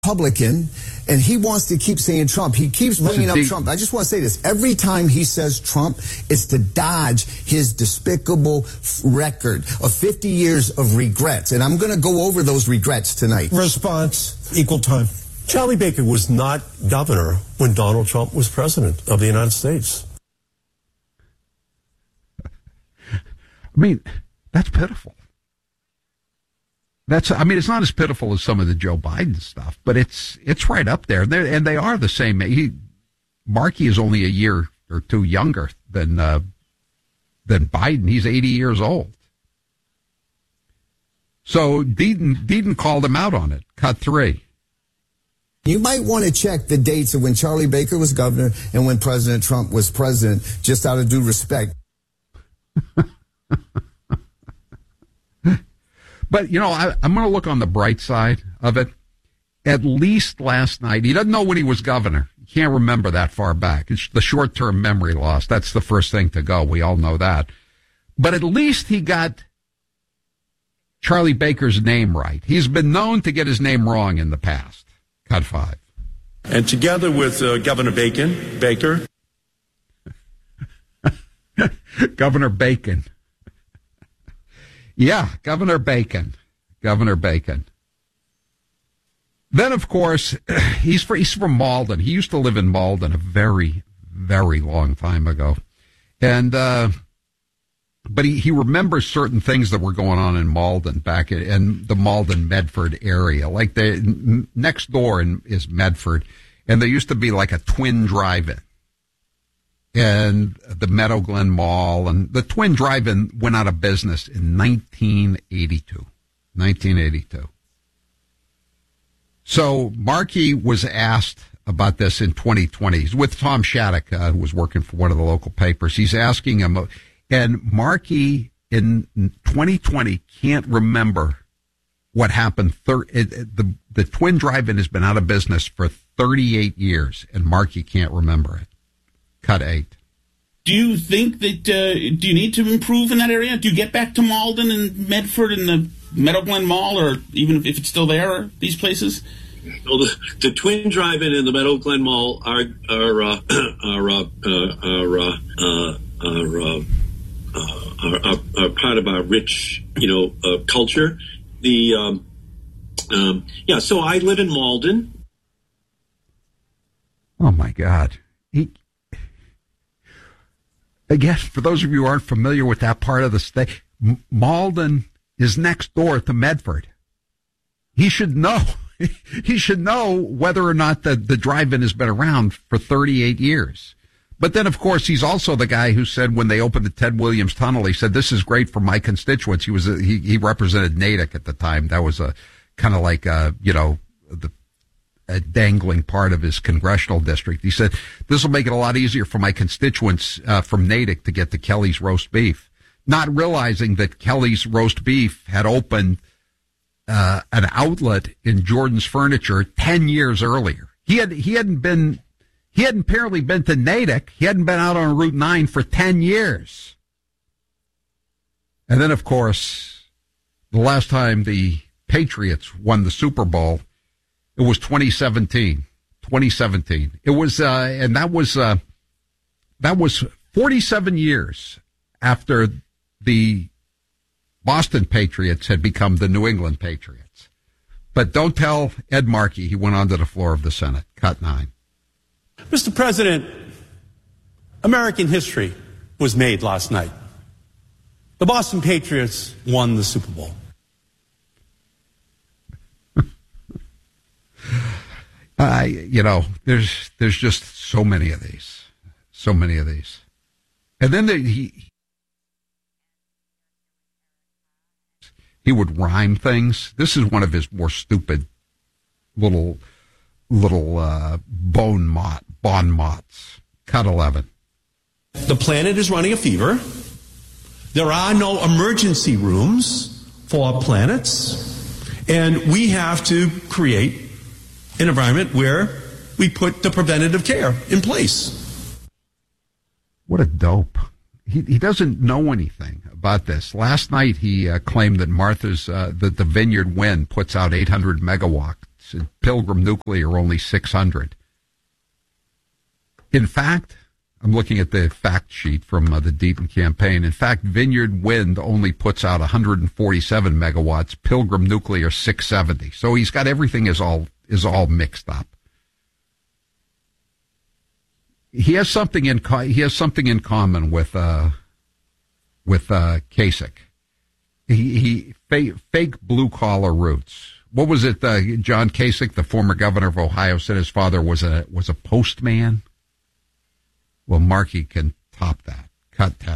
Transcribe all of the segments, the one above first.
Republican, and he wants to keep saying Trump. He keeps bringing up Trump. I just want to say this. Every time he says Trump, it's to dodge his despicable record of 50 years of regrets. And I'm going to go over those regrets tonight. Response, equal time. Charlie Baker was not governor when Donald Trump was president of the United States. I mean, that's pitiful. It's not as pitiful as some of the Joe Biden stuff, but it's right up there. And they are the same. Markey is only a year or two younger than Biden. He's 80 years old. So Deaton called him out on it. Cut 3. You might want to check the dates of when Charlie Baker was governor and when President Trump was president, just out of due respect. But, I'm going to look on the bright side of it. At least last night, he doesn't know when he was governor. He can't remember that far back. It's the short-term memory loss. That's the first thing to go. We all know that. But at least he got Charlie Baker's name right. He's been known to get his name wrong in the past. Cut 5. And together with Governor Baker. Governor Bacon. Yeah, Governor Bacon. Then, of course, he's from Malden. He used to live in Malden a very, very long time ago. And, but he remembers certain things that were going on in Malden in the Malden-Medford area. Like next door is Medford. And there used to be like a twin drive-in. And the Meadow Glen Mall, and the Twin Drive-In went out of business in 1982. So Markey was asked about this in 2020. He's with Tom Shattuck, who was working for one of the local papers. He's asking him, and Markey in 2020 can't remember what happened. The Twin Drive-In has been out of business for 38 years, and Markey can't remember it. Cut 8. Do you think that, do you need to improve in that area? Do you get back to Malden and Medford and the Meadow Glen Mall, or even if it's still there, these places? Well, the Twin Drive-In and the Meadow Glen Mall are part of our rich, culture. So I live in Malden. Oh my God. Again, for those of you who aren't familiar with that part of the state, Malden is next door to Medford. He should know. He should know whether or not the drive-in has been around for 38 years. But then, of course, he's also the guy who said when they opened the Ted Williams Tunnel, he said, "This is great for my constituents." He represented Natick at the time. That was a kind of like a dangling part of his congressional district. He said, "This will make it a lot easier for my constituents from Natick to get to Kelly's roast beef," not realizing that Kelly's roast beef had opened an outlet in Jordan's Furniture 10 years earlier. He hadn't apparently been to Natick. He hadn't been out on Route 9 for 10 years. And then, of course, the last time the Patriots won the Super Bowl, it was 2017. It was, and that was 47 years after the Boston Patriots had become the New England Patriots. But don't tell Ed Markey he went onto the floor of the Senate. Cut 9. Mr. President, American history was made last night. The Boston Patriots won the Super Bowl. There's just so many of these. And then he would rhyme things. This is one of his more stupid little bon mots. Cut 11. The planet is running a fever. There are no emergency rooms for planets. And we have to create an environment where we put the preventative care in place. What a dope. He doesn't know anything about this. Last night he claimed that that the Vineyard Wind puts out 800 megawatts megawatts, and Pilgrim Nuclear only 600. In fact, I'm looking at the fact sheet from the Deaton campaign. In fact, Vineyard Wind only puts out 147 megawatts, Pilgrim Nuclear 670. So he's got everything is all mixed up. He has something in common with Kasich. He fake blue collar roots. What was it? John Kasich, the former governor of Ohio, said his father was a postman. Well, Markey can top that. Cut 10.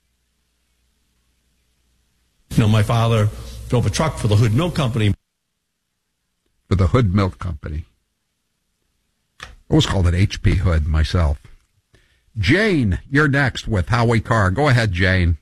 My father drove a truck for the Hood Milk Company. For the Hood Milk Company. I always called it H.P. Hood myself. Jane, you're next with Howie Carr. Go ahead, Jane.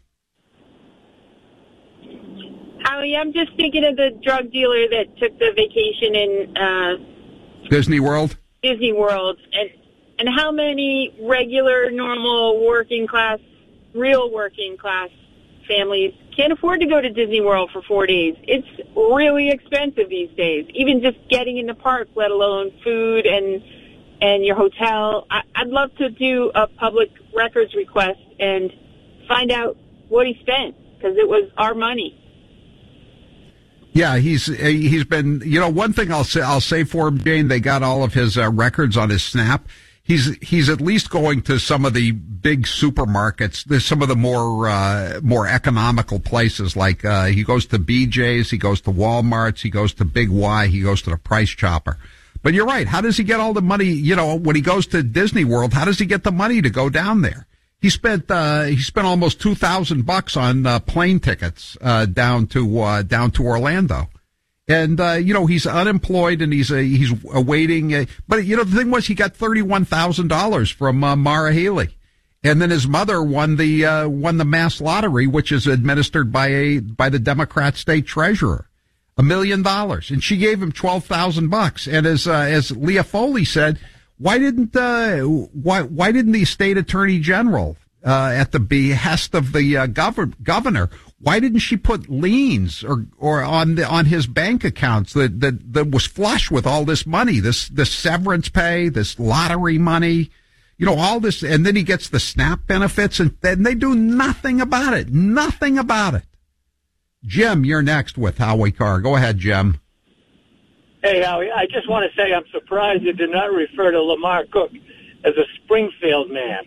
Howie, I'm just thinking of the drug dealer that took the vacation in Disney World. Disney World, and how many regular, normal, real working class families can't afford to go to Disney World for 4 days. It's really expensive these days, even just getting in the park, let alone food and your hotel. I'd love to do a public records request and find out what he spent, because it was our money. Yeah, he's been, one thing I'll say for him, Jane, they got all of his records on his Snap. He's at least going to some of the big supermarkets. There's some of the more economical places, like he goes to BJ's, he goes to Walmart's, he goes to Big Y, he goes to the Price Chopper. But you're right. How does he get all the money? When he goes to Disney World, how does he get the money to go down there? He spent almost $2,000 on plane tickets down to Orlando. And, he's unemployed and he's awaiting. But, the thing was, he got $31,000 from Mara Healey. And then his mother won the mass lottery, which is administered by the Democrat state treasurer. $1 million. And she gave him $12,000. And as Leah Foley said, why didn't the state attorney general, at the behest of the governor, why didn't she put liens or on his bank accounts that was flush with all this money, this severance pay, this lottery money, all this, and then he gets the SNAP benefits, and then they do nothing about it. Nothing about it. Jim, you're next with Howie Carr. Go ahead, Jim. Hey, Howie, I just want to say I'm surprised you did not refer to Lamar Cook as a Springfield man.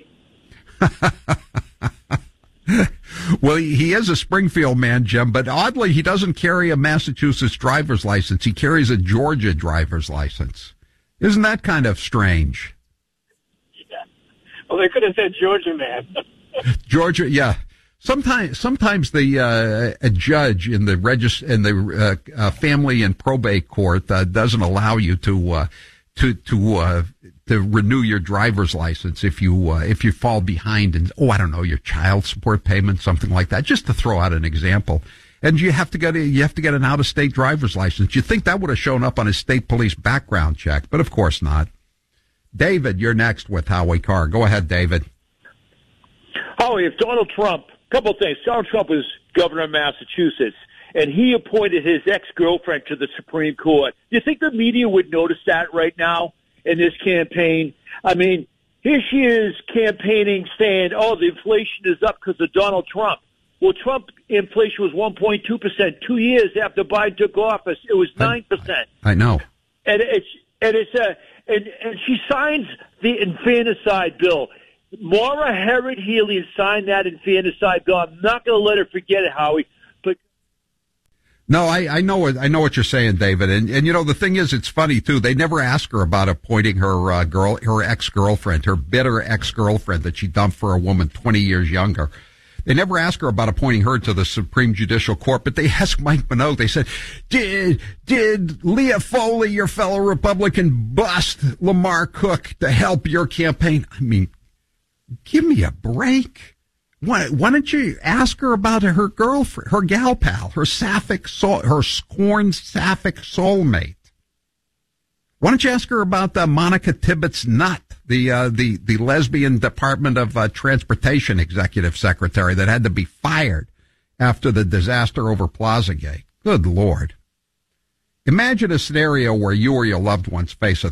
Well, he is a Springfield man, Jim, but oddly, he doesn't carry a Massachusetts driver's license. He carries a Georgia driver's license. Isn't that kind of strange? Yeah. Well, they could have said Georgia man. Georgia, yeah. Sometimes the a judge in the family and probate court doesn't allow you to renew your driver's license if you fall behind in your child support payment, something like that. Just to throw out an example, and you have to get an out of state driver's license. You think that would have shown up on his state police background check, but of course not. David, you're next with Howie Carr. Go ahead, David. Howie, if Donald Trump. Couple of things. Donald Trump was governor of Massachusetts, and he appointed his ex-girlfriend to the Supreme Court. Do you think the media would notice that right now in this campaign? I mean, here she is campaigning saying, the inflation is up because of Donald Trump. Well, Trump inflation was 1.2%. 2 years after Biden took office, it was 9%. I know. And she signs the infanticide bill. Maura Herod Healey signed that infanticide bill. I'm not going to let her forget it, Howie. But no, I know what you're saying, David. And the thing is, it's funny too. They never ask her about appointing her ex-girlfriend, her bitter ex-girlfriend that she dumped for a woman 20 years younger. They never ask her about appointing her to the Supreme Judicial Court, but they asked Mike Minogue. They said, did Leah Foley, your fellow Republican, bust Lamar Cook to help your campaign? I mean, give me a break. Why don't you ask her about her girlfriend, her gal pal, her scorned Sapphic soulmate? Why don't you ask her about Monica Tibbetts Nutt, the lesbian Department of Transportation executive secretary that had to be fired after the disaster over Plazagate? Good Lord. Imagine a scenario where you or your loved ones face a